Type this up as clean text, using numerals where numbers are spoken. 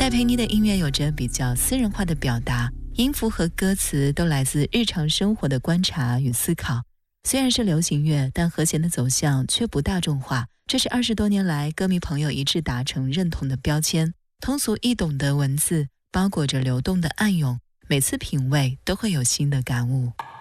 戴佩妮的音乐有着比较私人化的表达，音符和歌词都来自日常生活的观察与思考。虽然是流行乐，但和弦的走向却不大众化，这是20多年来歌迷朋友一致达成认同的标签。通俗易懂的文字包裹着流动的暗涌，每次品味都会有新的感悟。